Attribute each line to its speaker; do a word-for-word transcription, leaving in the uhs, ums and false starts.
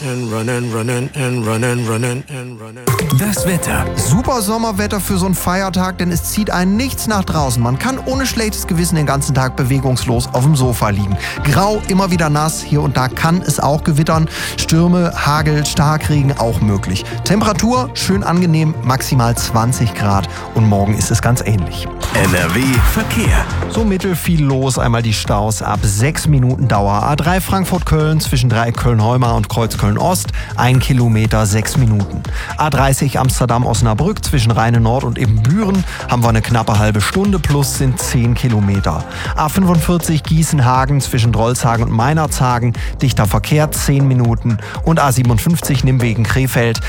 Speaker 1: and running, running and running, running and running.
Speaker 2: Das Wetter.
Speaker 3: Super Sommerwetter für so einen Feiertag, denn es zieht einen nichts nach draußen. Man kann ohne schlechtes Gewissen den ganzen Tag bewegungslos auf dem Sofa liegen. Grau, immer wieder nass, hier und da kann es auch gewittern. Stürme, Hagel, Starkregen auch möglich. Temperatur schön angenehm, maximal zwanzig Grad und morgen ist es ganz ähnlich.
Speaker 2: N R W Verkehr.
Speaker 3: So mittel viel los, einmal die Staus ab sechs Minuten Dauer. A drei Frankfurt-Köln zwischen Dreieck Köln-Heumar und Kreuz Köln-Ost, ein Kilometer, sechs Minuten. A dreißig Amsterdam-Osnabrück zwischen Rheine-Nord und Ibbenbüren haben wir eine knappe halbe Stunde plus sind zehn Kilometer. A fünfundvierzig Gießen-Hagen zwischen Drolshagen und Meinerzhagen, dichter Verkehr zehn Minuten. Und A siebenundfünfzig Nimwegen-Krefeld